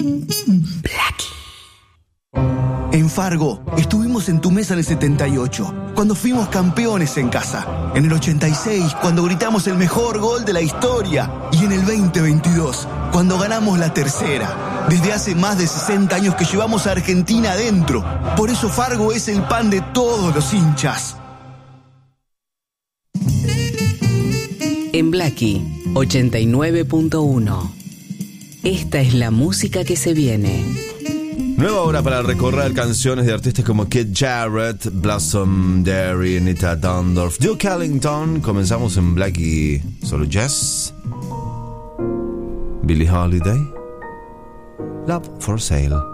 En Fargo, estuvimos en tu mesa en el 78, cuando fuimos campeones en casa. En el 86, cuando gritamos el mejor gol de la historia. Y en el 2022, cuando ganamos la tercera. Desde hace más de 60 años que llevamos a Argentina adentro. Por eso Fargo es el pan de todos los hinchas. En Blackie 89.1. Esta es la música que se viene. Nueva hora para recorrer canciones de artistas como Keith Jarrett, Blossom Derry, Anita Dundorf, Duke Ellington. Comenzamos en Blackie Solo Jazz. Billie Holiday, Love for Sale.